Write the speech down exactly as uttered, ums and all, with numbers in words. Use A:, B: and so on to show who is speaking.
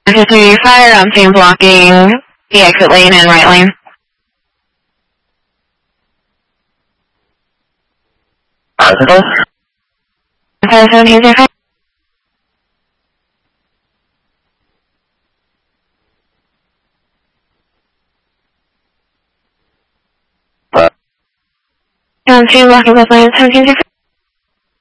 A: History fire on team blocking the exit lane and right lane.
B: Positive.
A: five seven eight zero five. On team blocking both lanes, seventeen zero five.